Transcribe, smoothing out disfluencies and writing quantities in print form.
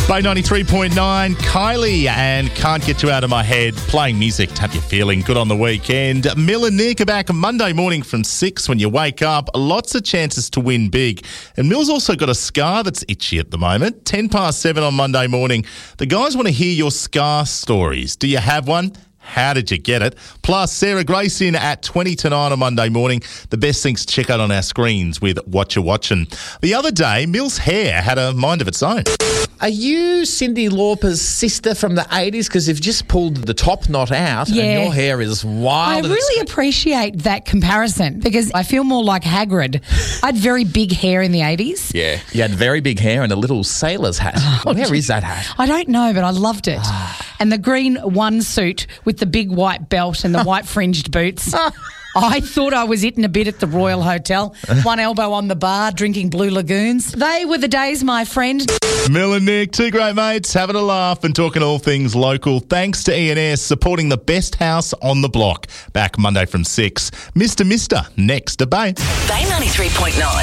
Bay 93.9, Kylie and Can't Get You Out of My Head, playing music to have you feeling good on the weekend. Mill and Nick are back Monday morning from 6 when you wake up. Lots of chances to win big. And Mill's also got a scar that's itchy at the moment. 10 past 7 on Monday morning. The guys want to hear your scar stories. Do you have one? How did you get it? Plus, Sarah Grace in at 20 to 9 on Monday morning. The best things to check out on our screens with What You're Watching. The other day, Mill's hair had a mind of its own. Are you Cyndi Lauper's sister from the 80s? Because you've just pulled the top knot out and your hair is wild. I really appreciate that comparison because I feel more like Hagrid. I had very big hair in the 80s. Yeah, you had very big hair and a little sailor's hat. Where is that hat? I don't know, but I loved it. And the green one suit with the big white belt and the white fringed boots. I thought I was eating a bit at the Royal Hotel. One elbow on the bar, drinking Blue Lagoons. They were the days, my friend. Mill and Nick, two great mates, having a laugh and talking all things local. Thanks to E&S, supporting the best house on the block. Back Monday from 6. Mr. Next to Bay. Bay 93.9.